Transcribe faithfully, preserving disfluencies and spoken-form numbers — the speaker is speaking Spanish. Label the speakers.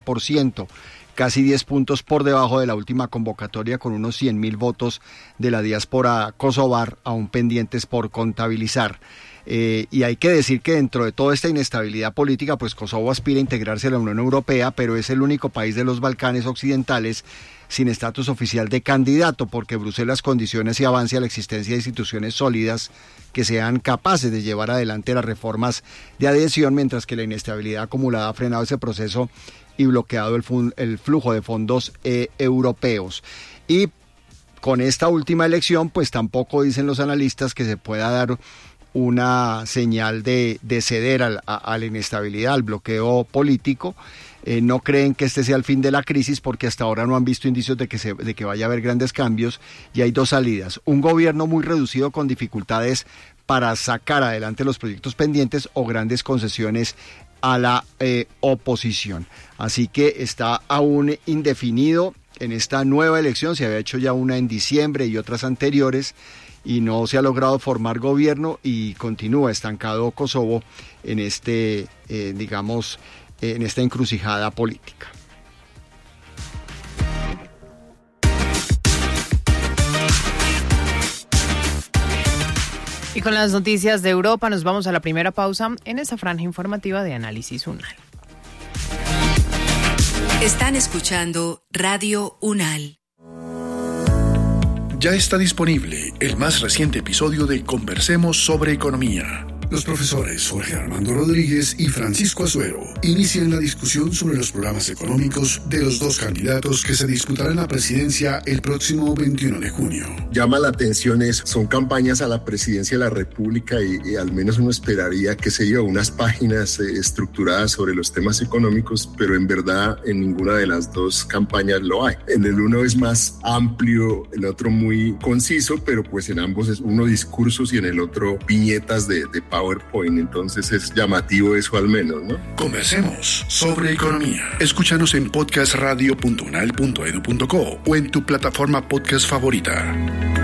Speaker 1: por ciento, casi diez puntos por debajo de la última convocatoria, con unos cien mil votos de la diáspora kosovar aún pendientes por contabilizar. Eh, y hay que decir que dentro de toda esta inestabilidad política, pues Kosovo aspira a integrarse a la Unión Europea, pero es el único país de los Balcanes occidentales sin estatus oficial de candidato, porque Bruselas condiciona ese avance a la existencia de instituciones sólidas que sean capaces de llevar adelante las reformas de adhesión, mientras que la inestabilidad acumulada ha frenado ese proceso y bloqueado el, fun- el flujo de fondos eh, europeos. Y con esta última elección, pues tampoco dicen los analistas que se pueda dar una señal de, de ceder a, a, a la inestabilidad, al bloqueo político. Eh, no creen que este sea el fin de la crisis, porque hasta ahora no han visto indicios de que, se, de que vaya a haber grandes cambios, y hay dos salidas: un gobierno muy reducido con dificultades para sacar adelante los proyectos pendientes, o grandes concesiones a la eh, oposición. Así que está aún indefinido en esta nueva elección. Se había hecho ya una en diciembre y otras anteriores, y no se ha logrado formar gobierno, y continúa estancado Kosovo en este, eh, digamos, en esta encrucijada política.
Speaker 2: Y con las noticias de Europa nos vamos a la primera pausa en esta franja informativa de Análisis UNAL.
Speaker 3: Están escuchando Radio UNAL.
Speaker 4: Ya está disponible el más reciente episodio de Conversemos sobre Economía. Los profesores Jorge Armando Rodríguez y Francisco Azuero inician la discusión sobre los programas económicos de los dos candidatos que se disputarán la presidencia el próximo veintiuno de junio.
Speaker 5: Llama la atención, es, son campañas a la presidencia de la República, y, y al menos uno esperaría que se lleve unas páginas eh, estructuradas sobre los temas económicos, pero en verdad en ninguna de las dos campañas lo hay. En el uno es más amplio, el otro muy conciso, pero pues en ambos es uno discursos y en el otro viñetas de, de PowerPoint, entonces es llamativo eso al menos, ¿no?
Speaker 4: Conversemos sobre economía. Escúchanos en podcast radio punto unal punto edu punto co o en tu plataforma podcast favorita.